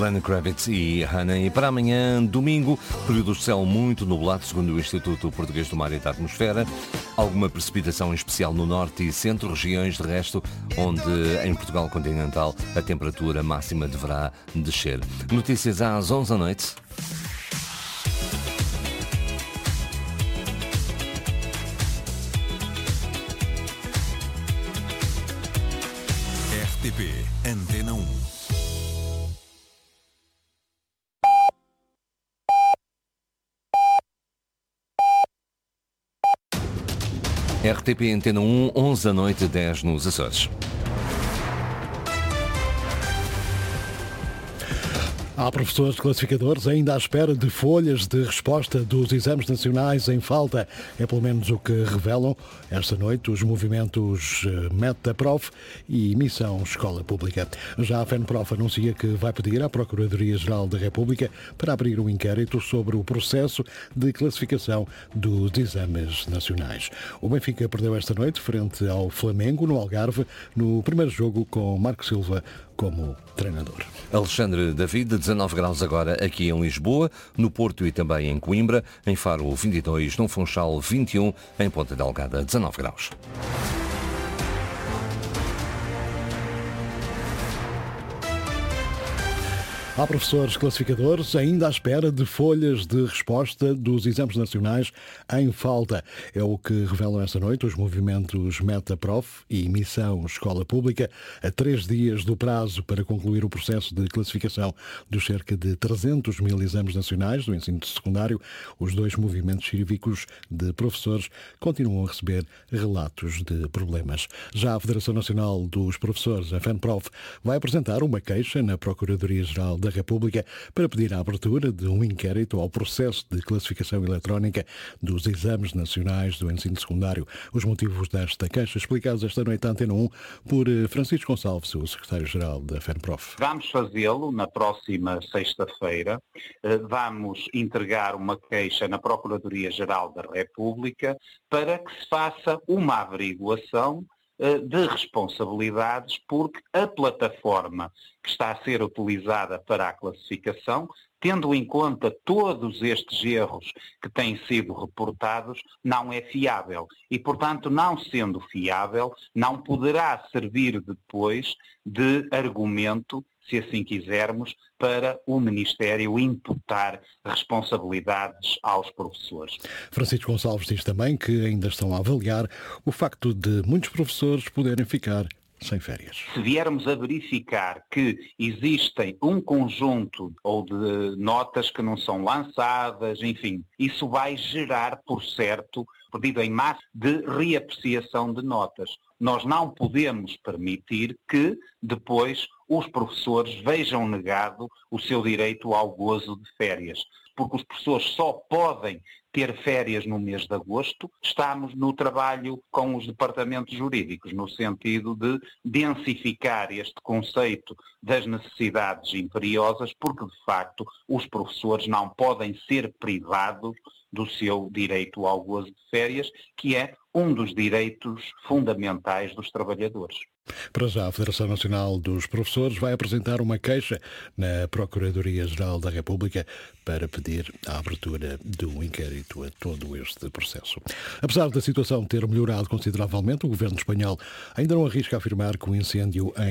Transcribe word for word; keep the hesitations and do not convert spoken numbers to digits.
Lenny Kravitz e Honey. Para amanhã, domingo, períodos de céu muito nublado, segundo o Instituto Português do Mar e da Atmosfera. Alguma precipitação em especial no norte e centro, regiões de resto, onde em Portugal continental a temperatura máxima deverá descer. Notícias às onze da noite. R T P Antena um. R T P Antena um, onze da noite, dez nos Açores. Há professores classificadores ainda à espera de folhas de resposta dos exames nacionais em falta. É pelo menos o que revelam esta noite os movimentos Metaprof e Missão Escola Pública. Já a FENPROF anuncia que vai pedir à Procuradoria-Geral da República para abrir um inquérito sobre o processo de classificação dos exames nacionais. O Benfica perdeu esta noite frente ao Flamengo, no Algarve, no primeiro jogo com Marco Silva como treinador. Alexandre David, dezanove graus agora aqui em Lisboa, no Porto e também em Coimbra, em Faro vinte e dois, no Funchal vinte e um, em Ponta Delgada dezanove graus. Há professores classificadores ainda à espera de folhas de resposta dos exames nacionais em falta. É o que revelam esta noite os movimentos Metaprof e Missão Escola Pública, a três dias do prazo para concluir o processo de classificação dos cerca de trezentos mil exames nacionais do ensino secundário. Os dois movimentos cívicos de professores continuam a receber relatos de problemas. Já a Federação Nacional dos Professores, a FENPROF, vai apresentar uma queixa na Procuradoria-Geral da República para pedir a abertura de um inquérito ao processo de classificação eletrónica dos exames nacionais do ensino secundário. Os motivos desta queixa explicados esta noite à Antena um por Francisco Gonçalves, o secretário-geral da FENPROF. Vamos fazê-lo na próxima sexta-feira. Vamos entregar uma queixa na Procuradoria-Geral da República para que se faça uma averiguação de responsabilidades, porque a plataforma que está a ser utilizada para a classificação, tendo em conta todos estes erros que têm sido reportados, não é fiável. E, portanto, não sendo fiável, não poderá servir depois de argumento, se assim quisermos, para o Ministério imputar responsabilidades aos professores. Francisco Gonçalves diz também que ainda estão a avaliar o facto de muitos professores poderem ficar sem férias. Se viermos a verificar que existem um conjunto ou de notas que não são lançadas, enfim, isso vai gerar, por certo, pedido em massa de reapreciação de notas. Nós não podemos permitir que depois os professores vejam negado o seu direito ao gozo de férias, porque os professores só podem ter férias no mês de agosto. Estamos no trabalho com os departamentos jurídicos, no sentido de densificar este conceito das necessidades imperiosas, porque, de facto, os professores não podem ser privados do seu direito ao gozo de férias, que é um dos direitos fundamentais dos trabalhadores. Para já, a Federação Nacional dos Professores vai apresentar uma queixa na Procuradoria-Geral da República para pedir a abertura do inquérito a todo este processo. Apesar da situação ter melhorado consideravelmente, o governo espanhol ainda não arrisca afirmar que o incêndio em